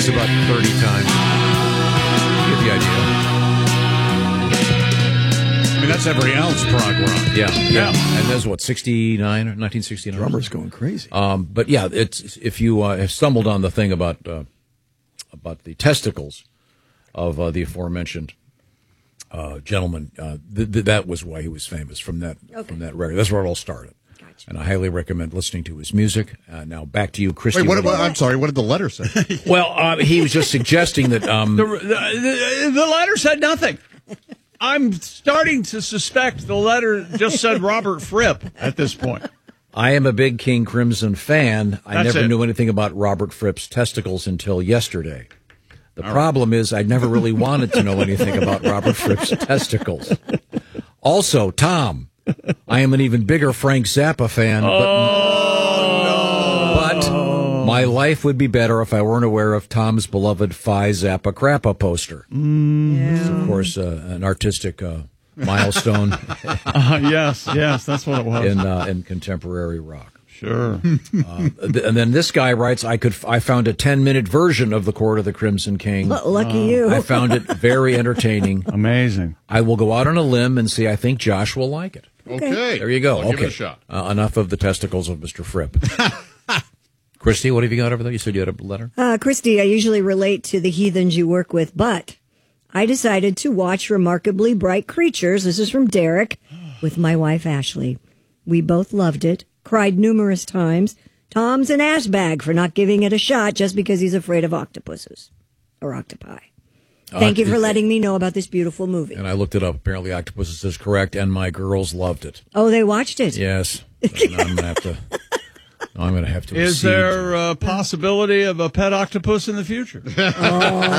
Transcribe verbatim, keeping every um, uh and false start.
this about thirty times. You get the idea. I mean, that's every ounce prog rock. Yeah, yeah. Yeah. And that's what, sixty-nine or nineteen sixty-nine? Drummer's going crazy. Um, but yeah, it's if you uh, have stumbled on the thing about uh, about the testicles of uh, the aforementioned uh, gentleman, uh, th- th- that was why he was famous from that Okay. from that record. That's where it all started. Gotcha. And I highly recommend listening to his music. Uh, now back to you, Christy. Wait, what, What- what, I'm sorry. What did the letter say? well, uh, he was just suggesting that. Um, The, the, the, the letter said nothing. I'm starting to suspect the letter just said Robert Fripp at this point. I am a big King Crimson fan. I That's never it. knew anything about Robert Fripp's testicles until yesterday. The problem is I never really wanted to know anything about Robert Fripp's testicles. Also, Tom, I am an even bigger Frank Zappa fan, but, but my life would be better if I weren't aware of Tom's beloved Phi Zappa Crappa poster. It's, of course, uh, an artistic uh, milestone Uh, yes, yes, that's what it was. in uh, in contemporary rock. Sure. Uh, th- and then this guy writes, I could, f- I found a ten minute version of the Court of the Crimson King. Lucky you. I found it very entertaining. Amazing. I will go out on a limb and say I think Josh will like it. Okay. There you go. I'll okay. give it a shot. Uh, enough of the testicles of Mister Fripp. Christy, what have you got over there? You said you had a letter? Uh, Christy, I usually relate to the heathens you work with, but I decided to watch Remarkably Bright Creatures. This is from Derek with my wife, Ashley. We both loved it, cried numerous times. Tom's an ass bag for not giving it a shot just because he's afraid of octopuses or octopi. Thank Uh, you for it- letting me know about this beautiful movie. And I looked it up. Apparently, Octopus is correct, and my girls loved it. Oh, they watched it? Yes. So now I'm going to have to. now I'm going to have to. Is accede. there a possibility of a pet octopus in the future? Oh,